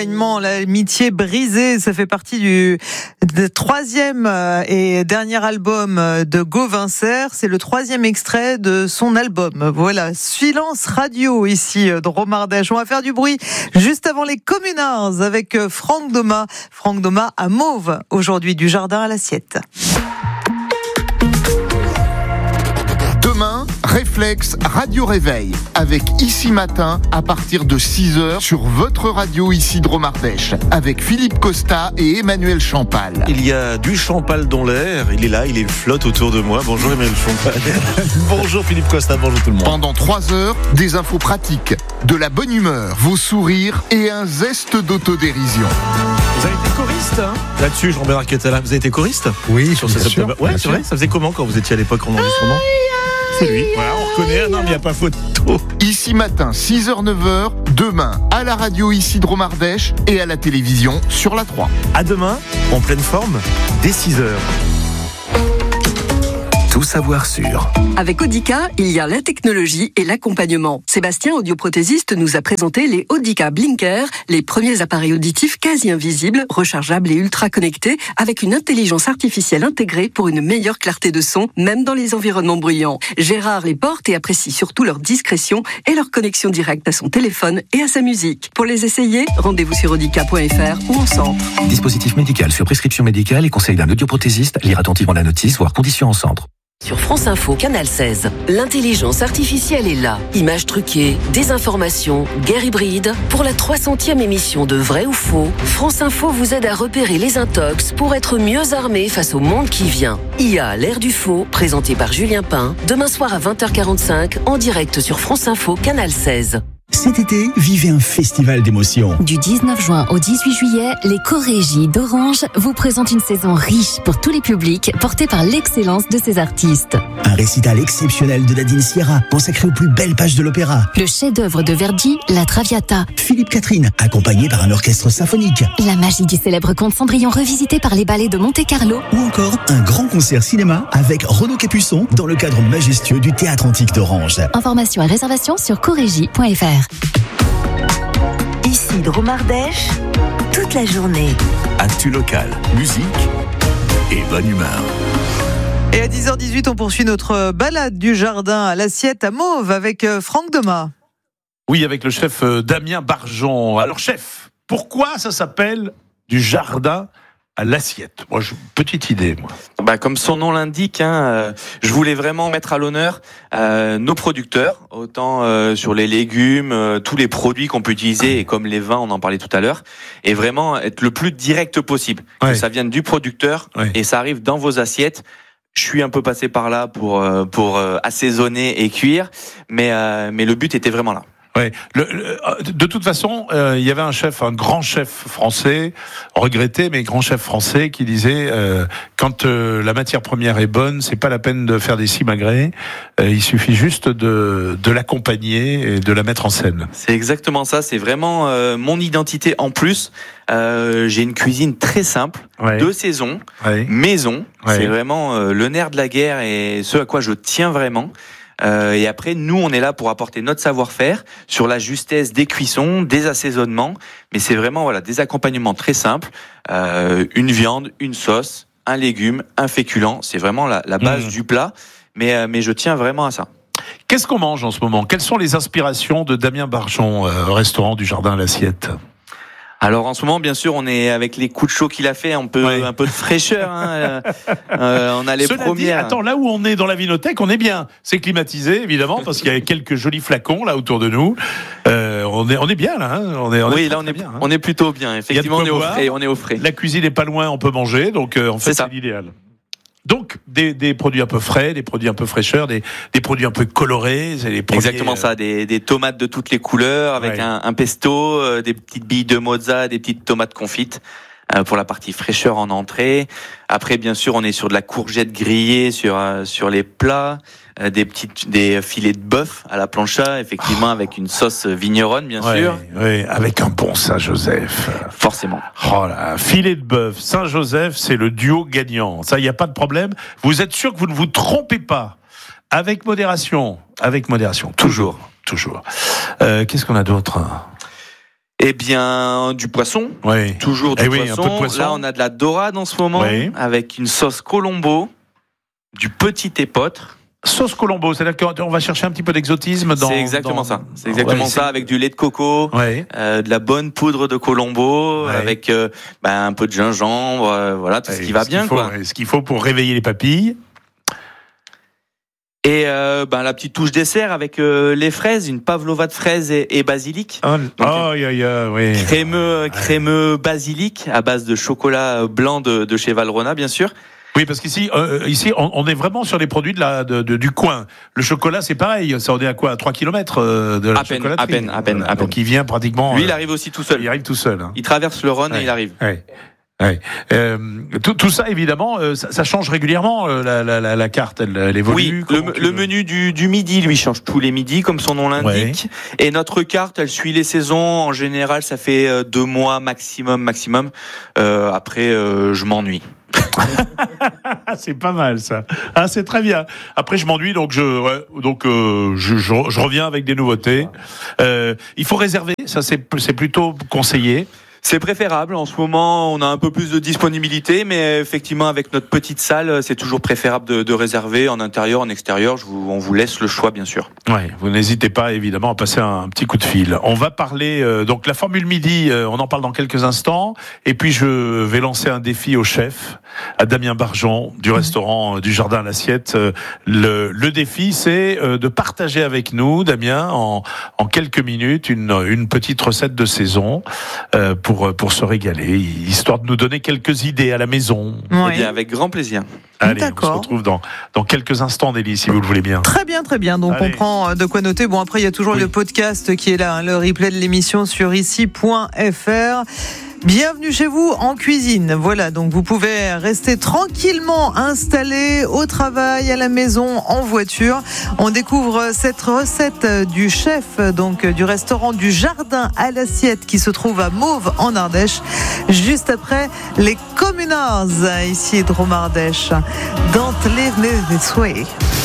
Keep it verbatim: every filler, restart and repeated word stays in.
l'éloignement, l'amitié brisée, ça fait partie du, du troisième et dernier album de Gauvin Serre. C'est le troisième extrait de son album. Voilà, Silence Radio ici de Romardèche. On va faire du bruit juste avant les Communards avec Franck Doma. Franck Doma à Mauve aujourd'hui, du jardin à l'assiette. Demain, Réflexe Radio Réveil avec Ici Matin à partir de six heures sur votre radio ici de Romardèche avec Philippe Costa et Emmanuel Champal. Il y a du Champal dans l'air, il est là, il est flotte autour de moi. Bonjour Emmanuel Champal. Bonjour Philippe Costa, bonjour tout le monde. Pendant trois heures, des infos pratiques, de la bonne humeur, vos sourires et un zeste d'autodérision. Vous avez été choriste hein là-dessus, Jean-Bernard Quettala, vous avez été choriste? Oui, sur bien ce sûr. Ouais, c'est vrai, ça faisait comment quand vous étiez à l'époque en enregistrement? C'est lui. Voilà, on reconnaît. Non, mais il n'y a pas photo. Ici Matin, six heures neuf heures, demain à la radio ici de Romardèche et à la télévision sur la trois. À demain, en pleine forme, dès six heures. Tout savoir sur. Avec Audica, il y a la technologie et l'accompagnement. Sébastien, audioprothésiste, nous a présenté les Audica Blinker, les premiers appareils auditifs quasi invisibles, rechargeables et ultra connectés, avec une intelligence artificielle intégrée pour une meilleure clarté de son, même dans les environnements bruyants. Gérard les porte et apprécie surtout leur discrétion et leur connexion directe à son téléphone et à sa musique. Pour les essayer, rendez-vous sur audica point f r ou en centre. Dispositif médical sur prescription médicale et conseil d'un audioprothésiste. Lire attentivement la notice, voire conditions en centre. Sur France Info, Canal seize, l'intelligence artificielle est là. Images truquées, désinformation, guerre hybride. Pour la trois centième émission de Vrai ou Faux, France Info vous aide à repérer les intox pour être mieux armé face au monde qui vient. I A, l'ère du faux, présenté par Julien Pain, demain soir à vingt heures quarante-cinq, en direct sur France Info, Canal seize. Cet été, vivez un festival d'émotions. Du dix-neuf juin au dix-huit juillet, les Chorégies d'Orange vous présentent une saison riche pour tous les publics, portée par l'excellence de ces artistes. Un récital exceptionnel de Nadine Sierra, consacré aux plus belles pages de l'opéra. Le chef-d'œuvre de Verdi, La Traviata. Philippe Catherine, accompagné par un orchestre symphonique. La magie du célèbre conte Cendrillon revisité par les ballets de Monte-Carlo. Ou encore un grand concert cinéma avec Renaud Capuçon dans le cadre majestueux du Théâtre Antique d'Orange. Informations et réservations sur chorégie point f r. Ici de Romardèche, toute la journée. Actu local, musique et bonne humeur. Et à dix heures dix-huit, on poursuit notre balade du jardin à l'assiette à Mauve avec Franck Doma. Oui, avec le chef Damien Barjon. Alors chef, pourquoi ça s'appelle du jardin à l'assiette? Moi, j'ai une petite idée, moi. Bah, comme son nom l'indique, hein, euh, je voulais vraiment mettre à l'honneur euh, nos producteurs, autant euh, sur les légumes, euh, tous les produits qu'on peut utiliser, et comme les vins, on en parlait tout à l'heure, et vraiment être le plus direct possible. Ouais. Que ça vienne du producteur, ouais. Et ça arrive dans vos assiettes. Je suis un peu passé par là pour euh, pour euh, assaisonner et cuire, mais euh, mais le but était vraiment là. Ouais. Le, le, de toute façon, euh, il y avait un chef, un grand chef français, regretté, mais grand chef français, qui disait euh, quand euh, la matière première est bonne, c'est pas la peine de faire des simagrées. Euh, il suffit juste de de l'accompagner et de la mettre en scène. C'est exactement ça. C'est vraiment euh, mon identité en plus. Euh, j'ai une cuisine très simple, ouais. De saison, ouais. Maison. Ouais. C'est vraiment euh, le nerf de la guerre et ce à quoi je tiens vraiment. Euh, et après, nous, on est là pour apporter notre savoir-faire sur la justesse des cuissons, des assaisonnements. Mais c'est vraiment voilà des accompagnements très simples. Euh, une viande, une sauce, un légume, un féculent. C'est vraiment la, la base mmh. du plat. Mais, euh, mais je tiens vraiment à ça. Qu'est-ce qu'on mange en ce moment? Quelles sont les inspirations de Damien Barjon, euh, restaurant du Jardin à l'Assiette? Alors en ce moment, bien sûr, on est avec les coups de chaud qu'il a fait, un peu, ouais. un peu de fraîcheur. Hein. euh, on a les Cela premières. Dit, attends, là où on est dans la Vinothèque, on est bien. C'est climatisé, évidemment, parce qu'il y a quelques jolis flacons là autour de nous. Euh, on est, on est bien là. Hein. On est, on oui, est là on est, bien, hein. On est plutôt bien. Effectivement, on est au frais. On est au frais. La cuisine est pas loin, on peut manger, donc euh, en fait, c'est, c'est l'idéal. Donc, des, des produits un peu frais, des produits un peu fraîcheurs, des, des produits un peu colorés. C'est les premiers, exactement ça, des, des tomates de toutes les couleurs, avec ouais. un, un pesto, euh, des petites billes de mozza, des petites tomates confites euh, pour la partie fraîcheur en entrée. Après, bien sûr, on est sur de la courgette grillée sur, euh, sur les plats. Euh, des petites des filets de bœuf à la plancha, effectivement, oh. avec une sauce vigneronne, bien ouais, sûr. Oui, avec un bon Saint-Joseph. Forcément. Oh là, filet de bœuf, Saint-Joseph, c'est le duo gagnant. Ça, il n'y a pas de problème. Vous êtes sûr que vous ne vous trompez pas. Avec modération. Avec modération. Toujours. Toujours. Euh, qu'est-ce qu'on a d'autre? Eh bien, du poisson. Oui. Toujours du eh oui, poisson. Un peu de poisson. Là, on a de la dorade en ce moment, oui. avec une sauce Colombo, du petit épeautre. Sauce Colombo, c'est-à-dire qu'on va chercher un petit peu d'exotisme dans. C'est exactement dans... ça. C'est exactement ouais, ça, c'est... avec du lait de coco, ouais. euh, de la bonne poudre de Colombo, ouais. avec euh, bah, un peu de gingembre, euh, voilà, tout ouais, ce qui va ce bien, faut, quoi. Ce qu'il faut pour réveiller les papilles. Et euh, ben la petite touche dessert avec euh, les fraises, une pavlova de fraises et, et basilic. Oh, oh yeah, yeah, oui. Crémeux, crémeux basilic à base de chocolat blanc de, de chez Valrhona, bien sûr. Oui, parce qu'ici, euh, ici, on, on est vraiment sur les produits de la, de, de, du coin. Le chocolat, c'est pareil. Ça, on est à quoi, à trois kilomètres de la à peine, chocolaterie. À peine, à peine, à peine. Donc, il vient pratiquement. Lui, il arrive aussi tout seul. Il arrive tout seul. Hein. Il traverse le Rhône ouais. et il arrive. Ouais. Ouais. Euh, tout, tout ça, évidemment, euh, ça, ça change régulièrement. Euh, la, la, la, la carte, elle, elle évolue. Oui, le, le menu du, du midi, lui, change tous les midis, comme son nom l'indique. Ouais. Et notre carte, elle suit les saisons. En général, ça fait euh, deux mois maximum, maximum. Euh, après, euh, je m'ennuie. C'est pas mal ça. Ah, c'est très bien. Après, je m'ennuie, donc je, ouais, donc euh, je, je, je reviens avec des nouveautés. Euh, il faut réserver, ça c'est, c'est plutôt conseillé. C'est préférable. En ce moment, on a un peu plus de disponibilité, mais effectivement, avec notre petite salle, c'est toujours préférable de, de réserver en intérieur, en extérieur. Je vous, on vous laisse le choix, bien sûr. Ouais, vous n'hésitez pas évidemment à passer un, un petit coup de fil. On va parler euh, donc la formule midi. Euh, on en parle dans quelques instants. Et puis je vais lancer un défi au chef, à Damien Barjon du restaurant euh, du Jardin à l'Assiette. Euh, le, le défi, c'est euh, de partager avec nous, Damien, en, en quelques minutes, une, une petite recette de saison euh, pour Pour, pour se régaler, histoire de nous donner quelques idées à la maison. Oui. Eh bien, avec grand plaisir. Allez, D'accord. on se retrouve dans, dans quelques instants, Nelly, si vous le voulez bien. Très bien, très bien. Donc, Allez. on prend de quoi noter. Bon, après, il y a toujours oui. le podcast qui est là, hein, le replay de l'émission sur ici point f r. Bienvenue chez vous en cuisine. Voilà, donc vous pouvez rester tranquillement installé au travail, à la maison, en voiture. On découvre cette recette du chef donc du restaurant du Jardin à l'Assiette qui se trouve à Mauves en Ardèche, juste après les Communards ici Drôme Ardèche. Don't leave me this way.